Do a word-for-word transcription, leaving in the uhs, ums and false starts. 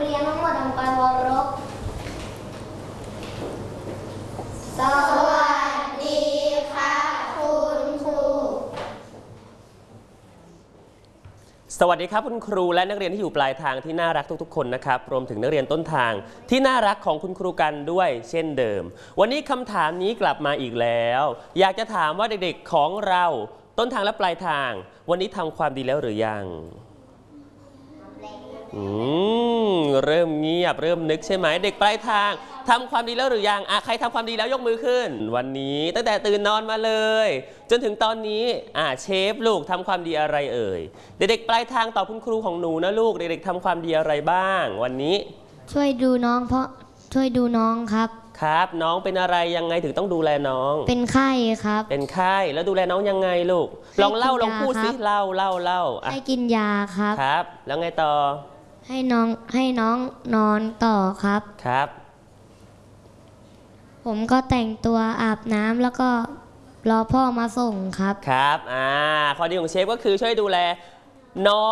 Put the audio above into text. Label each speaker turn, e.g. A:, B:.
A: เรียนทั้งหมดทำการเคารพสวัสดีค่ะคุณครู
B: สวัสดีครับคุณครูและนักเรียนที่อยู่ปลายทางที่น่ารักทุกๆคนนะครับรวมถึงนักเรียนต้นทางที่น่ารักของคุณครูกันด้วยเช่นเดิมวันนี้คำถามนี้กลับมาอีกแล้วอยากจะถามว่าเด็กๆของเราต้นทางและปลายทางวันนี้ทำความดีแล้วหรือยังอืมเริ่มเงียบเริ่มนึกใช่ไหมเด็กปลายทางทำความดีแล้วหรือยังอ่ะใครทำความดีแล้วยกมือขึ้นวันนี้ตั้งแต่ตื่นนอนมาเลยจนถึงตอนนี้อ่ะเชฟลูกทำความดีอะไรเอ่ยเด็กๆปลายทางตอบคุณครูของหนูนะลูกเด็กๆทำความดีอะไรบ้างวันนี้
A: ช่วยดูน้องเพราะช่วยดูน้องครับ
B: ครับน้องเป็นอะไรยังไงถึงต้องดูแลน้อง
A: เป็นไข้ครับ
B: เป็นไข้แล้วดูแลน้องยังไงลูกลองเล่าลองพูดสิเล่าเล่าเล่า
A: ให้กินยาครับ
B: ครับแล้วไงต่อ
A: ให้น้องให้น้องนอนต่อครับ
B: ครับ
A: ผมก็แต่งตัวอาบน้ำแล้วก็รอพ่อมาส่งครับ
B: ครับอ่าข้อดีของเชฟก็คือช่วยดูแลน้อง